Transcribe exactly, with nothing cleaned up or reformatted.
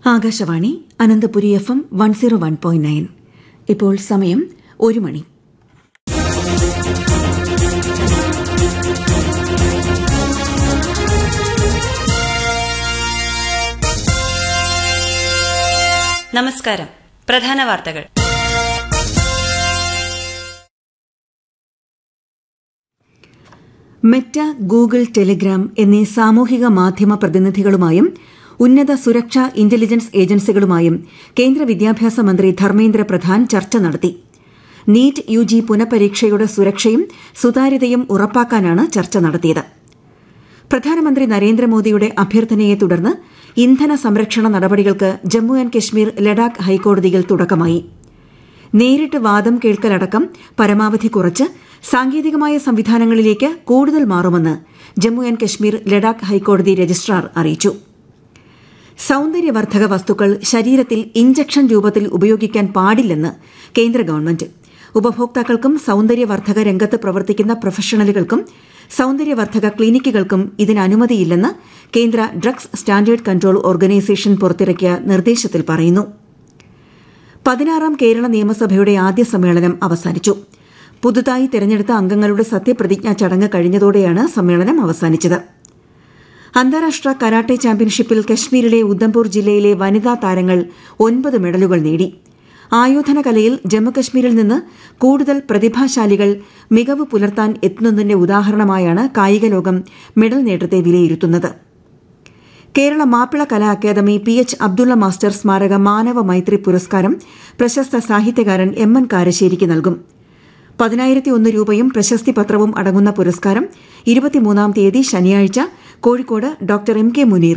Akashvani Ananthapuri F M one zero one point nine. ഇപ്പോൾ സമയം ഒരു മണി. നമസ്കാരം. പ്രധാന വാർത്തകൾ. മെറ്റ, ഗൂഗിൾ, ടെലിഗ്രാം എന്നീ സാമൂഹിക മാധ്യമ പ്രതിനിധികളുമായും ഉന്നത സുരക്ഷാ ഇന്റലിജൻസ് ഏജൻസികളുമായും കേന്ദ്ര വിദ്യാഭ്യാസ മന്ത്രി ധർമ്മേന്ദ്ര പ്രധാൻ ചർച്ച നടത്തി. നീറ്റ് യുജി പുനഃപരീക്ഷയുടെ സുരക്ഷയും സുതാര്യതയും ഉറപ്പാക്കാനാണ് ചർച്ച നടത്തിയത്. പ്രധാനമന്ത്രി നരേന്ദ്രമോദിയുടെ അഭ്യർത്ഥനയെ തുടർന്ന് ഇന്ധന സംരക്ഷണ നടപടികൾക്ക് ജമ്മു ആന്റ് കശ്മീർ ലഡാക്ക് ഹൈക്കോടതിയിൽ തുടക്കമായി. നേരിട്ട് വാദം കേൾക്കലടക്കം പരമാവധി കുറച്ച് സാങ്കേതികമായ സംവിധാനങ്ങളിലേക്ക് കൂടുതൽ മാറുമെന്ന് ജമ്മു ആന്റ് കശ്മീർ ലഡാക്ക് ഹൈക്കോടതി രജിസ്ട്രാർ അറിയിച്ചു. സൌന്ദര്യവർദ്ധക വസ്തുക്കൾ ശരീരത്തിൽ ഇഞ്ചക്ഷൻ രൂപത്തിൽ ഉപയോഗിക്കാൻ പാടില്ലെന്ന് കേന്ദ്ര ഗവൺമെന്റ്. ഉപഭോക്താക്കൾക്കും സൌന്ദര്യവർദ്ധക രംഗത്ത് പ്രവർത്തിക്കുന്ന പ്രൊഫഷണലുകൾക്കും സൌന്ദര്യവർദ്ധക ക്ലിനിക്കുകൾക്കും ഇതിന് അനുമതിയില്ലെന്ന് കേന്ദ്ര ഡ്രഗ്സ് സ്റ്റാൻഡേർഡ് കൺട്രോൾ ഓർഗനൈസേഷൻ പുറത്തിറക്കിയ നിർദ്ദേശത്തിൽ പറയുന്നു. പതിനാറാം കേരള നിയമസഭയുടെ ആദ്യ സമ്മേളനം അവസാനിച്ചു. പുതുതായി തെരഞ്ഞെടുത്ത അംഗങ്ങളുടെ സത്യപ്രതിജ്ഞാ ചടങ്ങ് കഴിഞ്ഞതോടെയാണ് സമ്മേളനം അവസാനിച്ചത്. അന്താരാഷ്ട്ര കരാട്ടെ ചാമ്പ്യൻഷിപ്പിൽ കശ്മീരിലെ ഉദ്ധംപൂർ ജില്ലയിലെ വനിതാ താരങ്ങൾ ഒൻപത് മെഡലുകൾ നേടി. ആയോധന കലയിൽ ജമ്മുകശ്മീരിൽ നിന്ന് കൂടുതൽ പ്രതിഭാശാലികൾ മികവ് പുലർത്താൻ എത്തുന്നതിന്റെ ഉദാഹരണമായാണ് കായിക ലോകം മെഡൽ നേട്ടത്തെ വിലയിരുത്തുന്നത്. കേരള മാപ്പിള കലാ academy P H Abdulla master സ്മാരക മാനവ മൈത്രി പുരസ്കാരം പ്രശസ്ത സാഹിത്യകാരൻ എം എൻ കാരശ്ശേരിക്ക് നൽകും. പതിനായിരത്തി ഒന്ന് രൂപയും പ്രശസ്തി പത്രവും അടങ്ങുന്ന പുരസ്കാരം ഇരുപത്തിമൂന്നാം തീയതി ശനിയാഴ്ച Kozhikode doctor M K Muneer